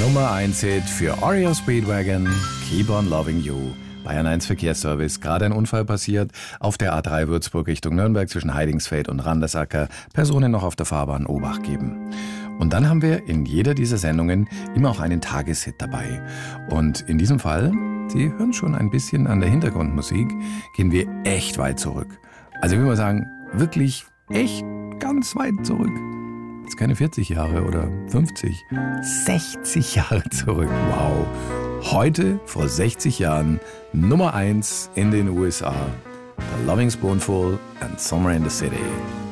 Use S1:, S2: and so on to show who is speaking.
S1: Nummer 1 Hit für Oreo Speedwagon, Keep on Loving You. Bayern 1 Verkehrsservice, gerade ein Unfall passiert auf der A3 Würzburg Richtung Nürnberg zwischen Heidingsfeld und Randersacker. Personen noch auf der Fahrbahn Obacht geben. Und dann haben wir in jeder dieser Sendungen immer auch einen Tageshit dabei. Und in diesem Fall, Sie hören schon ein bisschen an der Hintergrundmusik, gehen wir echt weit zurück. Also ich würde mal sagen, wirklich echt ganz weit zurück. Jetzt keine 40 Jahre oder 50, 60 Jahre zurück. Wow. Heute, vor 60 Jahren, Nummer 1 in den USA. The Loving Spoonful and Somewhere in the City.